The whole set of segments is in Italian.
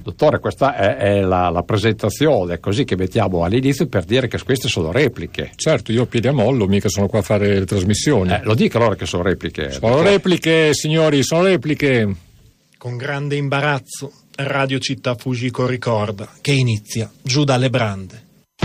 Dottore, questa è la presentazione, così che mettiamo all'inizio per dire che queste sono repliche. Certo, io piedi a mollo, mica sono qua a fare le trasmissioni. Lo dica allora che sono repliche. Sono repliche, signori, sono repliche. Con grande imbarazzo, Radio Città Fujiko ricorda che inizia Giù dalle brande.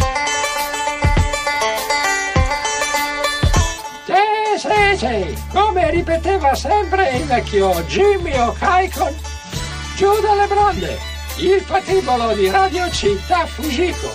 Sì, come ripeteva sempre il vecchio Jimmy O'Kaikon, Giù dalle brande, il patibolo di Radio Città Fujiko.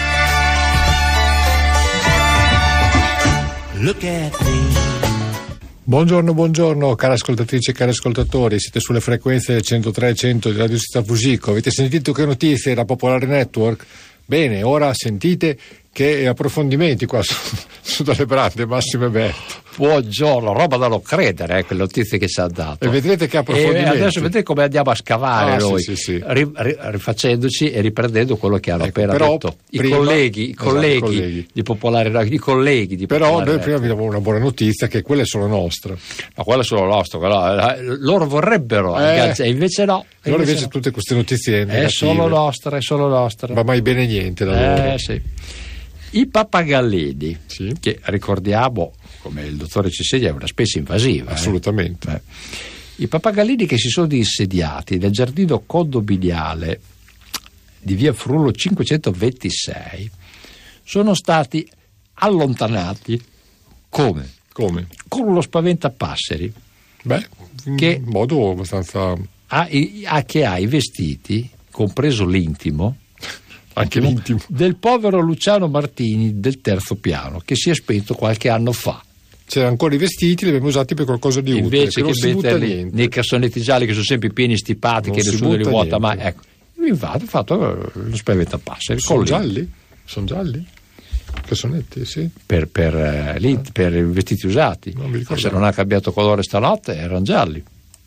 Look at me. Buongiorno, care ascoltatrici e cari ascoltatori, siete sulle frequenze del 103.100 di Radio Città Fujiko. Avete sentito che notizie da Popolare Network? Bene, ora sentite che approfondimenti qua su dalle brande, Massimo e Berto. Buongiorno, roba da non credere, quelle notizie che ci ha dato. E vedrete che approfondimenti. E adesso vedete come andiamo a scavare noi, sì. Rifacendoci e riprendendo quello che hanno appena detto i colleghi di Popolare, i colleghi di Però Popolare. Noi prima vi diamo una buona notizia, che quelle sono nostre. Ma quelle sono nostre, loro vorrebbero, e invece no. Allora invece tutte queste notizie negative. È solo nostre. Ma mai bene niente da loro. Sì. I pappagallini, sì, che ricordiamo, come il dottore ci insegna, è una specie invasiva. Assolutamente. I pappagallini che si sono insediati nel giardino condominiale di via Frullo 526 sono stati allontanati. Come? Con uno spaventapasseri. In modo abbastanza... che ha i vestiti, compreso l'intimo, anche l'intimo, del povero Luciano Martini del terzo piano, che si è spento qualche anno fa. C'erano ancora i vestiti, li abbiamo usati per qualcosa di utile. Invece che metterli nei cassonetti gialli, che sono sempre pieni stipati, che nessuno li vuota mai. Ecco, infatti ho fatto lo spaventapasseri. Sono gialli? Cassonetti, sì. Per i vestiti usati. Non mi ricordo. Se non ha cambiato colore stanotte, erano gialli.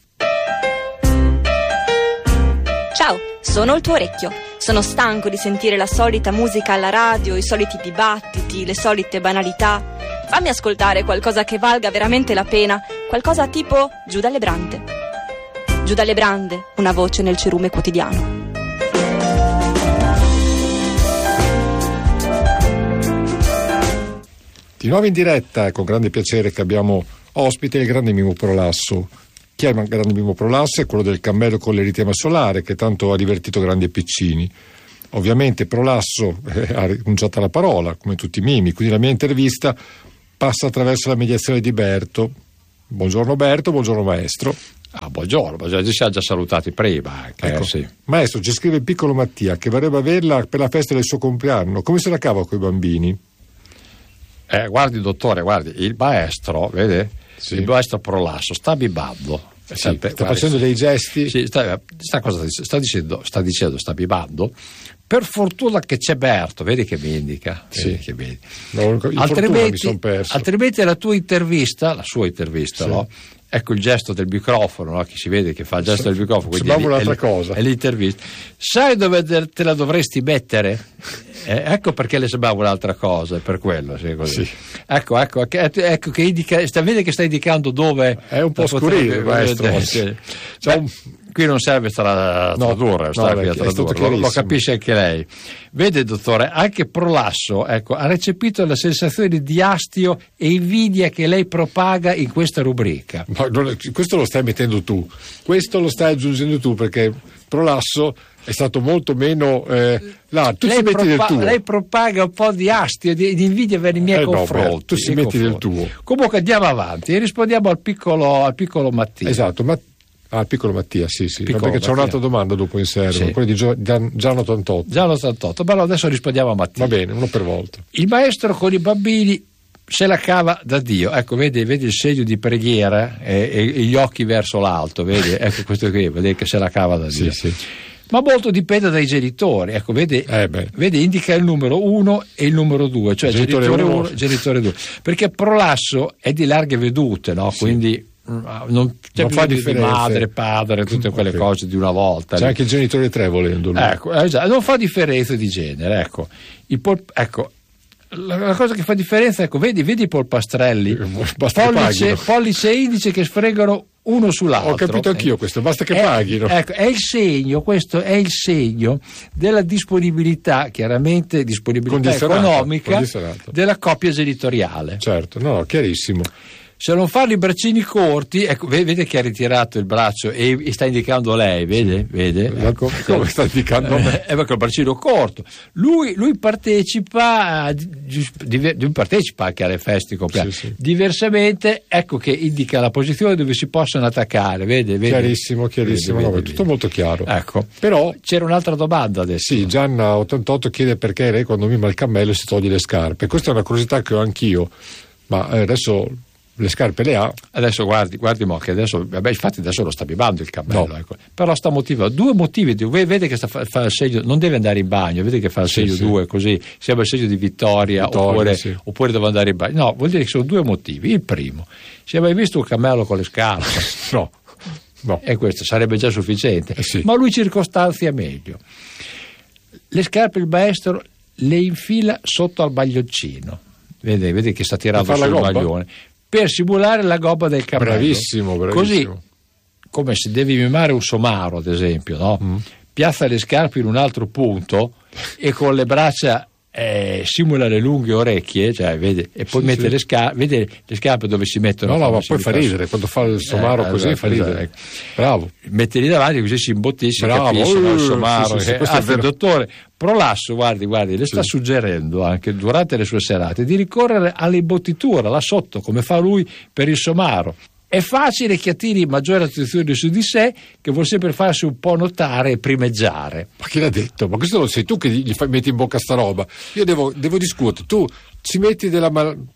Ciao, sono il tuo orecchio. Sono stanco di sentire la solita musica alla radio, i soliti dibattiti, le solite banalità. Fammi ascoltare qualcosa che valga veramente la pena, qualcosa tipo Giù dalle brande. Giù dalle brande, una voce nel cerume quotidiano. Di nuovo in diretta, con grande piacere che abbiamo ospite il grande Mimmo Prolasso. Chi è il grande Mimmo Prolasso? È quello del cammello con l'eritema solare, che tanto ha divertito grandi e piccini. Ovviamente Prolasso ha rinunciato alla parola, come tutti i mimi, quindi la mia intervista passa attraverso la mediazione di Berto. Buongiorno Berto, buongiorno maestro. Buongiorno, ci siamo già salutati prima. Ecco. Sì. Maestro, ci scrive il piccolo Mattia che vorrebbe averla per la festa del suo compleanno. Come se la cava con i bambini? Guardi dottore, il maestro, vede? Sì. Il maestro Prolasso sta bibando. Sta facendo dei gesti. Sì, sta dicendo sta bibando. Per fortuna che c'è Berto, vedi che mi indica. Sì. Altrimenti, mi son perso. Altrimenti la sua intervista, sì, no? Ecco il gesto del microfono, no? Che si vede che fa il gesto del microfono. Sembrava un'altra cosa. È l'intervista. Sai dove te la dovresti mettere? Ecco perché le sembrava un'altra cosa, per quello. Così. Sì. Ecco che indica, vede che sta indicando dove. È un po' scurino, maestro. Qui non serve tradurre, lo capisce anche lei. Vede dottore, anche Prolasso ha recepito la sensazione di astio e invidia che lei propaga in questa rubrica. Ma questo lo stai mettendo tu, questo lo stai aggiungendo tu, perché Prolasso è stato molto meno tu si metti del tuo. Lei propaga un po' di astio e di invidia per i miei confronti. Tu si metti del tuo. Comunque andiamo avanti e rispondiamo al piccolo Mattia. Esatto, al piccolo Mattia, sì. Perché c'è un'altra domanda dopo in serio, sì. Quella di Gianno 88. Ma adesso rispondiamo a Mattia. Va bene, uno per volta. Il maestro con i bambini se la cava da Dio. Ecco, vedi il segno di preghiera e gli occhi verso l'alto, vedi? Ecco questo qui, vedi che se la cava da Dio. Sì. Ma molto dipende dai genitori. Ecco, vedi, indica il numero 1 e il numero 2, cioè genitore 1 e genitore 2. Perché Prolasso è di larghe vedute, no? Sì. Quindi non c'è fa bisogno di differenza. Madre, padre, tutte quelle cose di una volta. C'è anche il genitore 3 volendo. Ecco, esatto, non fa differenza di genere. Ecco, la cosa che fa differenza, ecco, vedi i polpastrelli, pollice e indice che sfregano uno sull'altro. Ho capito anch'io questo, basta che paghino. Ecco, è il segno, questo è il segno della disponibilità, chiaramente disponibilità economica della coppia genitoriale. Certo, no, chiarissimo. Se non fanno i braccini corti, ecco, vede che ha ritirato il braccio e sta indicando lei, vede? Ecco, come sta indicando a me? Ecco il braccino corto. Lui partecipa anche alle feste compleanno. Sì. Diversamente, ecco che indica la posizione dove si possono attaccare, vede? Chiarissimo, vede. Tutto molto chiaro. Ecco. Però c'era un'altra domanda adesso. Sì, Gianna88 chiede perché lei quando mima il cammello si toglie le scarpe. Questa è una curiosità che ho anch'io, ma adesso le scarpe le ha. Adesso guardi mo che adesso, infatti adesso lo sta bibando il cammello, ecco. Però sta motivando due motivi, vede che fa il segno, non deve andare in bagno, vede che fa il segno 2 così, sembra il segno di vittoria oppure deve andare in bagno. No, vuol dire che sono due motivi. Il primo, si è mai visto un cammello con le scarpe? No. E questo sarebbe già sufficiente, ma lui circostanzia meglio. Le scarpe il maestro le infila sotto al maglioncino, vede che sta tirando sul maglione per simulare la gobba del cammello. Bravissimo. Così, come se devi mimare un somaro, ad esempio, no? Piazza le scarpe in un altro punto e con le braccia simula le lunghe orecchie, cioè vede, e poi mette le scarpe, vede le scarpe dove si mettono. No, ma poi fa ridere quando fa il somaro così, fa ridere. Bravo. Metti lì davanti così si imbottisce, capisce il somaro. Anzi, il dottore Prolasso, guardi, le sta suggerendo anche durante le sue serate di ricorrere all'imbottitura là sotto, come fa lui per il somaro. È facile che attiri maggiore attenzione su di sé, che vuol sempre farsi un po' notare e primeggiare. Ma chi l'ha detto? Ma questo lo sei tu che gli metti in bocca sta roba. Io devo discutere. Tu ci metti del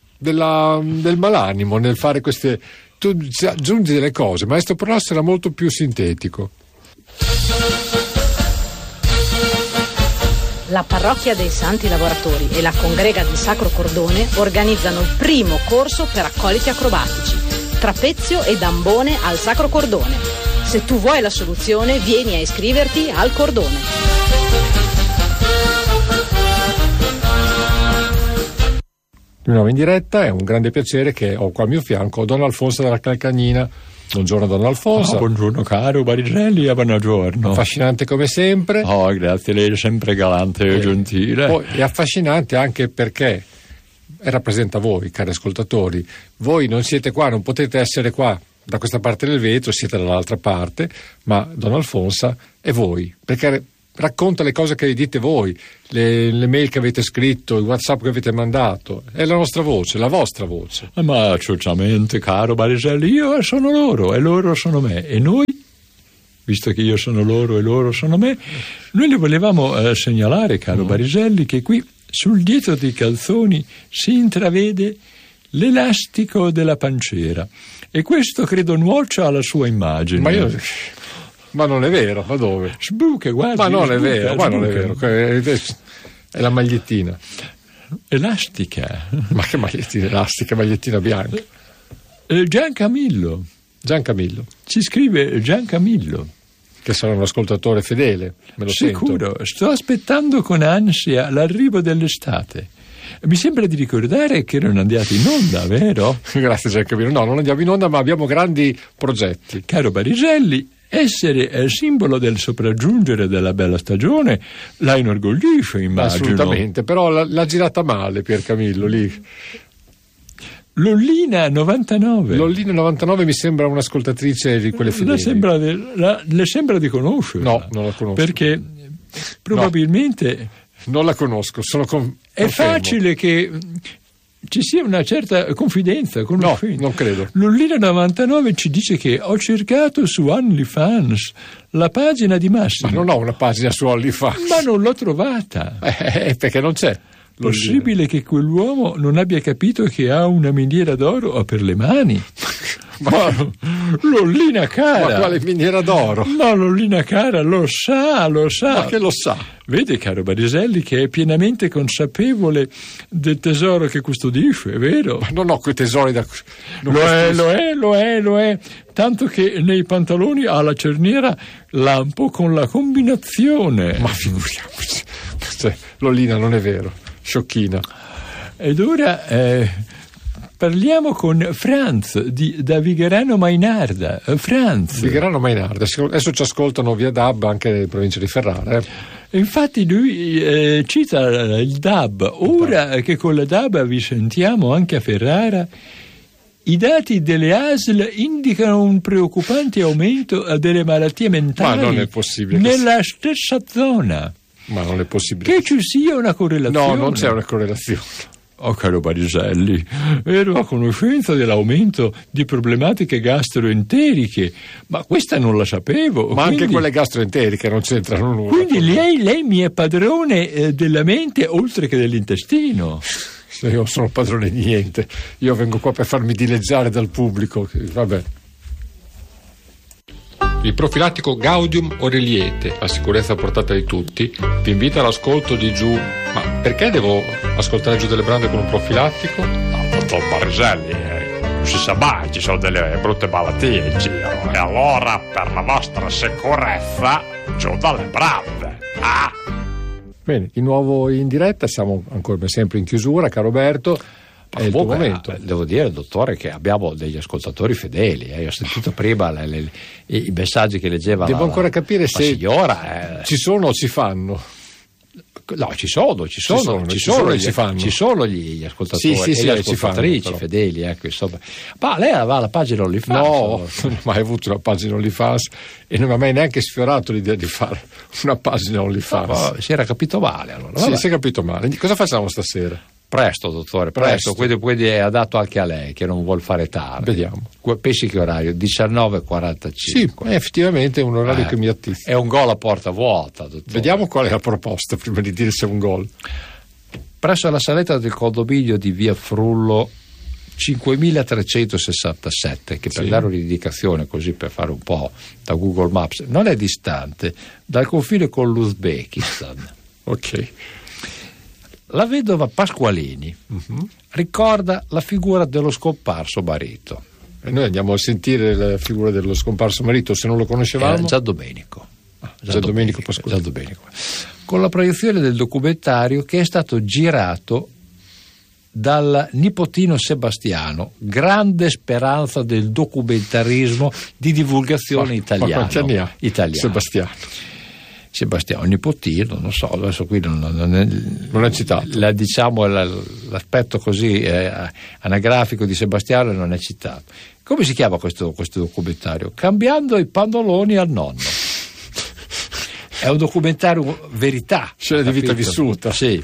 malanimo nel fare queste. Tu aggiungi delle cose. Maestro Prolasso era molto più sintetico. La Parrocchia dei Santi Lavoratori e la Congrega del Sacro Cordone organizzano il primo corso per accoliti acrobatici, trapezio ed ambone al Sacro Cordone. Se tu vuoi la soluzione, vieni a iscriverti al Cordone. Di nuovo in diretta, è un grande piacere che ho qua al mio fianco Don Alfonso della Calcagnina. Buongiorno Don Alfonso. Buongiorno caro Barigelli e buongiorno. Affascinante come sempre. Grazie, lei è sempre galante e gentile. Poi è affascinante anche perché rappresenta voi, cari ascoltatori. Voi non siete qua, non potete essere qua da questa parte del vetro, siete dall'altra parte, ma Don Alfonso è voi, perché racconta le cose che dite voi, le mail che avete scritto, i WhatsApp che avete mandato. È la nostra voce, la vostra voce. Ma certamente, caro Barigelli, io sono loro e loro sono me, e noi, visto che io sono loro e loro sono me, noi le volevamo segnalare, caro Barigelli, che qui sul dietro dei calzoni si intravede l'elastico della panciera, e questo credo nuocia alla sua immagine. Ma non è vero, ma dove? Sbuca, guarda. Ma non è vero, è la magliettina. Elastica. Ma che magliettina elastica, magliettina bianca? Giancamillo. Ci scrive Giancamillo. Che sarà un ascoltatore fedele, me lo sicuro. sento. Sto aspettando con ansia l'arrivo dell'estate. Mi sembra di ricordare che erano andati in onda, vero? Grazie Giancamillo. No, non andiamo in onda, ma abbiamo grandi progetti. Caro Barigelli, essere simbolo del sopraggiungere della bella stagione la inorgoglisce, immagino. Assolutamente, però l'ha girata male Pier Camillo lì. Lollina 99 mi sembra un'ascoltatrice di quelle fedeli. Le sembra di conoscerla? No, non la conosco. Perché probabilmente non la conosco, è facile che ci sia una certa confidenza con no, non credo. Lollina 99 ci dice che ho cercato su OnlyFans la pagina di Massimo. Ma non ho una pagina su OnlyFans. Ma non l'ho trovata. Perché non c'è. Possibile che quell'uomo non abbia capito che ha una miniera d'oro per le mani? Ma Lollina cara. Ma quale miniera d'oro? Ma Lollina cara lo sa. Ma che lo sa? Vede, caro Bariselli, che è pienamente consapevole del tesoro che custodisce, è vero? Ma non ho quei tesori da... Lo è. Tanto che nei pantaloni ha la cerniera lampo con la combinazione. Ma figuriamoci. Lollina non è vero. Sciocchina. Ed ora parliamo con Franz da Vigherano Mainarda. Franz. Vigherano Mainarda, adesso ci ascoltano via DAB anche in provincia di Ferrara. Infatti lui cita il DAB. Ora che con la DAB vi sentiamo anche a Ferrara, i dati delle ASL indicano un preoccupante aumento delle malattie mentali. Ma non è possibile nella stessa zona. Ma non è possibile che ci sia una correlazione. No, non c'è una correlazione. Oh caro Bariselli, ero a conoscenza dell'aumento di problematiche gastroenteriche, ma questa non la sapevo. Ma quindi, anche quelle gastroenteriche non c'entrano nulla. Quindi lei mi è padrone della mente oltre che dell'intestino. Io sono padrone di niente, io vengo qua per farmi dileggiare dal pubblico, vabbè. Il profilattico Gaudium Oreliete, la sicurezza a portata di tutti, vi invita all'ascolto di Giù. Ma perché devo ascoltare Giù delle Brande con un profilattico? No, dottor Bariselli, non si sa mai, ci sono delle brutte malattie in giro, e allora per la vostra sicurezza Giù dalle Brande. Bene, di nuovo in diretta, siamo ancora come sempre in chiusura, caro Roberto. È il tuo momento. Devo dire, dottore, che abbiamo degli ascoltatori fedeli. Io ho sentito prima i messaggi che leggeva Devo ancora capire se signora, ci sono o si fanno. No, ci sono gli ascoltatori e le ascoltatrici fedeli, ecco, insomma. Ma lei aveva la pagina OnlyFans? No, non ho mai avuto una pagina OnlyFans e non mi ha mai neanche sfiorato l'idea di fare una pagina OnlyFans. Si era capito male allora. Sì, si è capito male. Cosa facciamo stasera? Presto, dottore, presto. Quindi è adatto anche a lei che non vuol fare tardi. Vediamo. Pensi che orario? 19:45. Sì, effettivamente è un orario che mi attizza. È un gol a porta vuota, dottore. Vediamo qual è la proposta prima di dire se è un gol. Presso la saletta del condominio di via Frullo 5367, che per dare un'indicazione così per fare un po' da Google Maps, non è distante dal confine con l'Uzbekistan. Ok. La vedova Pasqualini ricorda la figura dello scomparso marito. E noi andiamo a sentire la figura dello scomparso marito, se non lo conoscevamo. Già Domenico. Domenico Pasqualini. Già Domenico. Con la proiezione del documentario che è stato girato dal nipotino Sebastiano, grande speranza del documentarismo di divulgazione italiano. Ma quanti anni ha Sebastiano, nipotino, non so, adesso qui non è citato. Diciamo l'aspetto così anagrafico di Sebastiano non è citato. Come si chiama questo documentario? Cambiando i pannoloni al nonno. È un documentario verità. Scena di vita vissuta. Sì.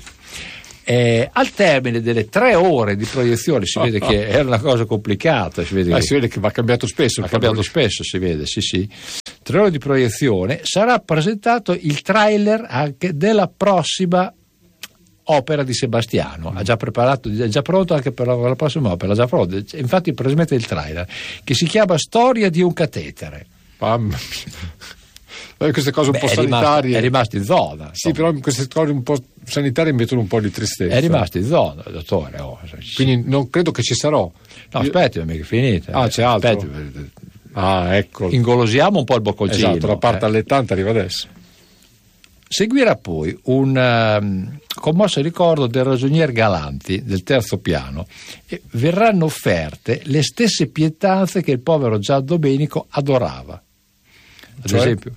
Al termine delle 3 ore di proiezione si vede che era una cosa complicata. Si vede che va cambiato spesso. Si vede, sì. 3 ore di proiezione, sarà presentato il trailer anche della prossima opera di Sebastiano. Ha già preparato, è già pronto anche per la prossima opera, già pronto. Infatti presenta il trailer che si chiama Storia di un catetere. Mamma mia. Queste cose un po' sanitarie. È rimasto in zona. Sì, però queste cose un po' sanitarie mettono un po' di tristezza. È rimasto in zona, dottore. Quindi non credo che ci sarò. No, aspetti, non è che finite. C'è altro. Aspetti. Ecco. Ingolosiamo un po' il bocconcino. Esatto, la parte allettante arriva adesso. Seguirà poi un commosso ricordo del ragionier Galanti del terzo piano e verranno offerte le stesse pietanze che il povero Gian Domenico adorava. Ad esempio,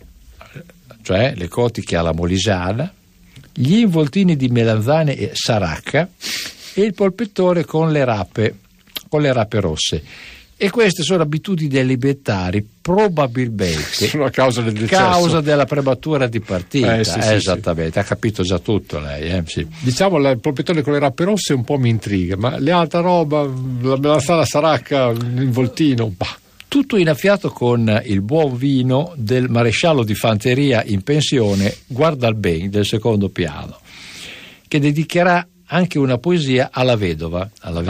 le cotiche alla molisana, gli involtini di melanzane e saracca e il polpettone con le rape rosse. E queste sono abitudini alimentari probabilmente sono a causa del decesso, causa della prematura di partita. Sì, esattamente, sì. Ha capito già tutto lei. Sì. Diciamo il polpettone con le rape rosse un po' mi intriga, ma le altre roba, la melanzana, saracca, l'involtino, tutto innaffiato con il buon vino del maresciallo di fanteria in pensione Guardalben del secondo piano, che dedicherà anche una poesia alla vedova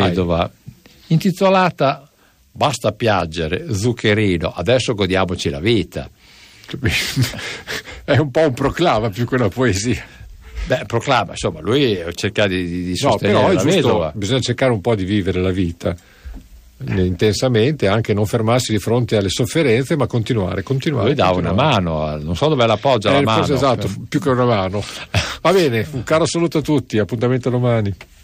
intitolata Basta piangere, zuccherino, adesso godiamoci la vita. È un po' un proclama più che una poesia. Proclama, insomma, lui cerca di sostenere però la vedova. Bisogna cercare un po' di vivere la vita intensamente, anche non fermarsi di fronte alle sofferenze, ma continuare. Lui dà una mano, non so dove l'appoggia la mano. Esatto, più che una mano. Va bene, un caro saluto a tutti, appuntamento domani.